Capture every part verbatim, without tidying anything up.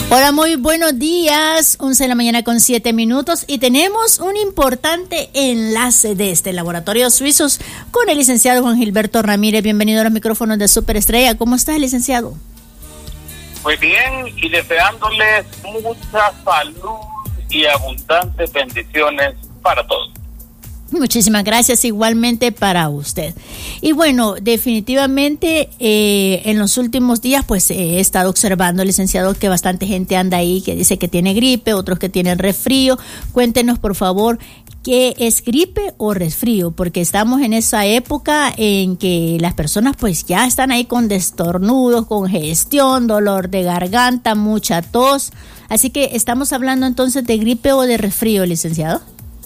Hola, muy buenos días, once de la mañana con siete minutos y tenemos un importante enlace de este laboratorio suizos con el licenciado Juan Gilberto Ramírez. Bienvenido a los micrófonos de Superestrella. ¿Cómo estás, licenciado? Muy bien, y deseándoles mucha salud y abundantes bendiciones para todos. Muchísimas gracias, igualmente para usted. Y bueno, definitivamente eh, en los últimos días pues he estado observando, licenciado, que bastante gente anda ahí que dice que tiene gripe, otros que tienen resfrío. Cuéntenos, por favor, ¿qué es gripe o resfrío? Porque estamos en esa época en que las personas pues ya están ahí con destornudos, congestión, dolor de garganta, mucha tos. Así que estamos hablando entonces de gripe o de resfrío, licenciado.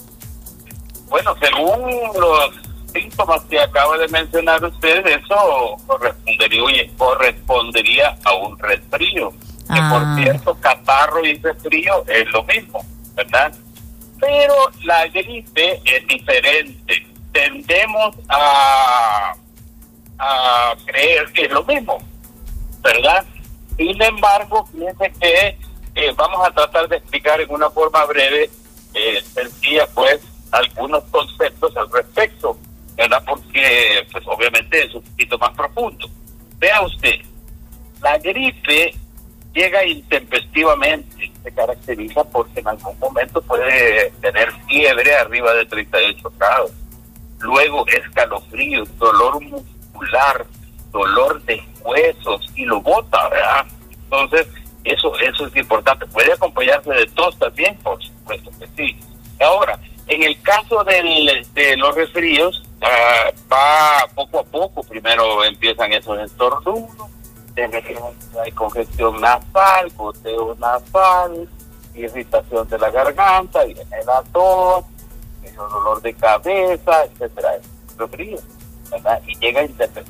Bueno, según los síntomas que acaba de mencionar usted, eso correspondería, correspondería a un resfrío. Ah. Que por cierto, catarro y resfrío es lo mismo, ¿verdad? Pero la gripe es diferente. Tendemos a, a creer que es lo mismo, ¿verdad? Sin embargo, fíjense que eh, vamos a tratar de explicar en una forma breve, eh, sencilla, pues, algunos conceptos al respecto, ¿verdad? Porque, pues, obviamente es un poquito más profundo. Vea usted, la gripe llega intempestivamente, se caracteriza porque en algún momento puede tener fiebre arriba de treinta y ocho grados, luego escalofríos, dolor muscular, dolor de huesos, y lo bota, ¿verdad? Entonces, eso, eso es importante. Puede acompañarse de tos también, por supuesto que sí. Ahora, en el caso del, de los resfríos, uh, va poco a poco. Primero empiezan esos estornudos, hay congestión nasal, goteo nasal, irritación de la garganta, viene la tos, el dolor de cabeza, etcétera. Resfrío, ¿verdad? Y llega,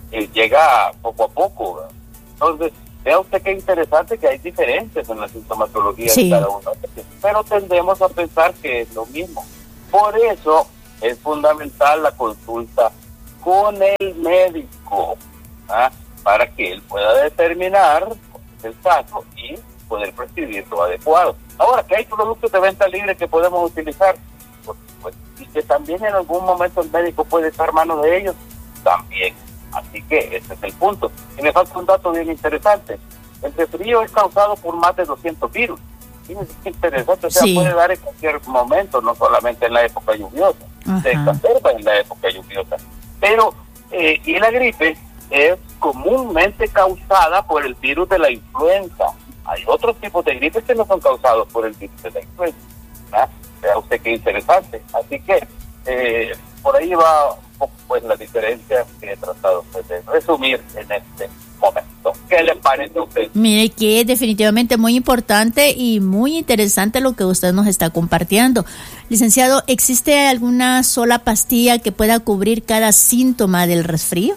llega poco a poco, ¿verdad? Entonces, vea usted qué interesante que hay diferencias en la sintomatología sí. de cada uno, pero tendemos a pensar que es lo mismo. Por eso es fundamental la consulta con el médico, ¿ah? para que él pueda determinar el caso y poder prescribir lo adecuado. Ahora, que hay productos de venta libre que podemos utilizar, pues, pues, y que también en algún momento el médico puede estar a mano de ellos, también. Así que ese es el punto. Y me falta un dato bien interesante. El resfrío es causado por más de doscientos virus. Fíjense qué interesante, o sea, sí. puede dar en cualquier momento, no solamente en la época lluviosa, Ajá. se exacerba en la época lluviosa. Pero, eh, y la gripe es comúnmente causada por el virus de la influenza. Hay otros tipos de gripes que no son causados por el virus de la influenza. ¿verdad? Vea usted qué interesante. Así que, eh, por ahí va un poco pues la diferencia que he tratado pues, de resumir en este momento. ¿Qué le parece a usted? Mire que es definitivamente muy importante y muy interesante lo que usted nos está compartiendo. Licenciado, ¿existe alguna sola pastilla que pueda cubrir cada síntoma del resfrío?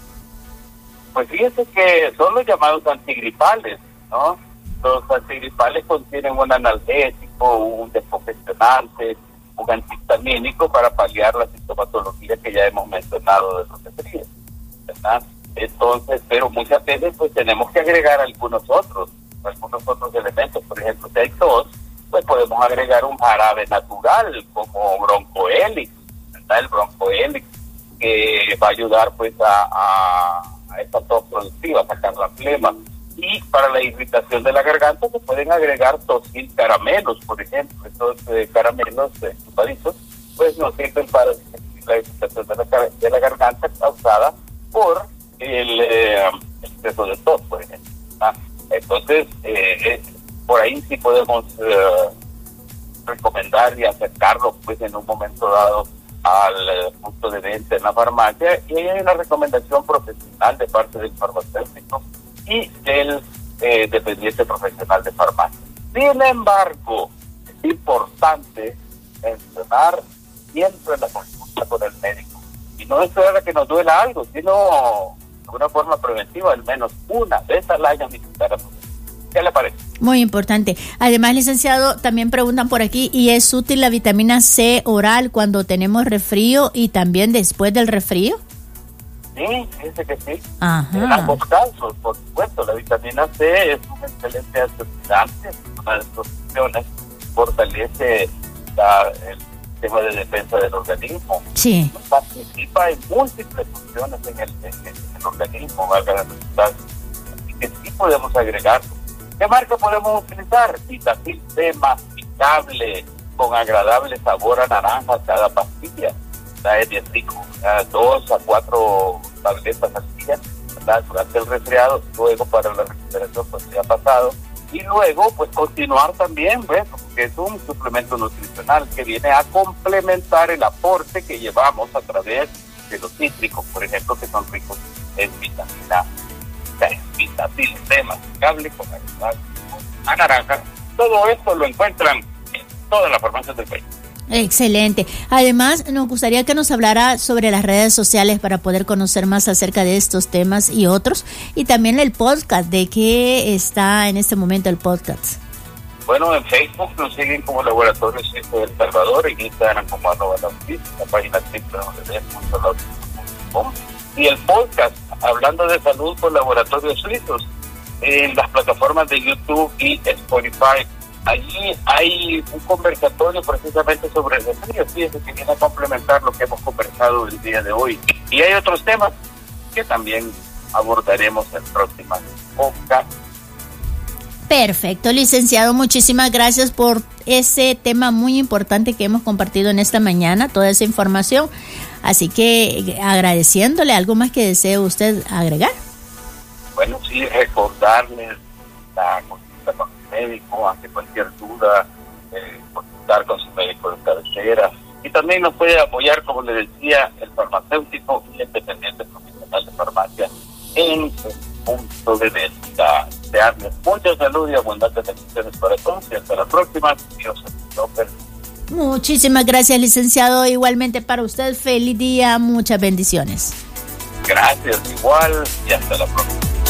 Pues fíjese que son los llamados antigripales, ¿no? Los antigripales contienen un analgésico, un descongestionante, un antihistamínico para paliar la sintomatología que ya hemos mencionado de los resfríos, ¿verdad? Entonces, pero muchas veces pues tenemos que agregar algunos otros, algunos otros elementos. Por ejemplo, si hay tos, pues podemos agregar un jarabe natural como Broncohelix, ¿verdad? El Broncohelix que va a ayudar pues a, a, a esta tos productiva, a sacar la flema. Y para la irritación de la garganta se pueden agregar tosil caramelos, por ejemplo. Estos eh, caramelos eh, chupaditos, pues nos sirven para la irritación de la, de la garganta causada por el eh, exceso de tos, por ejemplo. ¿ah? Entonces, eh, eh, por ahí sí podemos eh, recomendar y acercarlo pues en un momento dado al eh, punto de venta en la farmacia, y hay una recomendación profesional de parte del farmacéutico y del eh, dependiente profesional de farmacia. Sin embargo, es importante mencionar siempre la consulta con el médico, y no esperar a que nos duela algo, sino de una forma preventiva, al menos una vez al año visitar a su médico. ¿Qué le parece? Muy importante. Además, licenciado, también preguntan por aquí, ¿y es útil la vitamina C oral cuando tenemos resfrío y también después del resfrío? Sí, fíjese que sí. Ajá. En ambos casos, por supuesto, la vitamina C es un excelente antioxidante, una de sus funciones fortalece la, el sistema de defensa del organismo. Sí. Participa en múltiples funciones en el, en el, en el organismo, valga la redundancia. Así que sí podemos agregarlo. ¿Qué marca podemos utilizar? Vitafil C masticable, con agradable sabor a naranja cada pastilla. Es bien rico, dos a cuatro tabletas al día, ¿verdad? Durante el resfriado, luego para la recuperación pues ya ha pasado, y luego pues continuar también, bueno, porque es un suplemento nutricional que viene a complementar el aporte que llevamos a través de los cítricos, por ejemplo, que son ricos en vitamina C, vitamina C masticable con a naranja. Todo esto lo encuentran en todas las farmacias del país. Excelente. Además, nos gustaría que nos hablara sobre las redes sociales para poder conocer más acerca de estos temas y otros, y también el podcast, de qué está en este momento el podcast. Bueno, en Facebook nos siguen como Laboratorio Suizo de El Salvador, en Instagram como arroba la página w w w punto la punto com, y el podcast Hablando de Salud por Laboratorios Suizos en las plataformas de YouTube y Spotify. Allí hay un conversatorio precisamente sobre el resfrío, fíjense que viene a complementar lo que hemos conversado el día de hoy. Y hay otros temas que también abordaremos en próximas podcasts. Perfecto, licenciado, muchísimas gracias por ese tema muy importante que hemos compartido en esta mañana, toda esa información. Así que agradeciéndole, ¿algo más que desee usted agregar? Bueno, sí, recordarles la consulta con el médico ante cualquier duda, eh, consultar con su médico de cabecera, y también nos puede apoyar, como le decía, el farmacéutico y el dependiente profesional de farmacia en su punto de venta. Desearles mucha salud y abundantes bendiciones para todos, y hasta la próxima. Dios lo permita. Muchísimas gracias, licenciado. Igualmente para usted, feliz día, muchas bendiciones. Gracias, igual, y hasta la próxima.